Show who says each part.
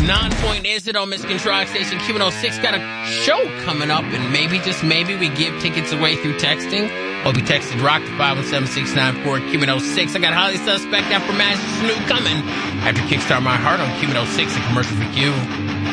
Speaker 1: 9-point is it on Michigan Rock Station Q106. Got a show coming up, and maybe, just maybe, we give tickets away through texting. Hope you texted Rock to 517-694 Q106. I got Highly Suspect after Master Snoop coming after Kickstart My Heart on Q106, a commercial for Q.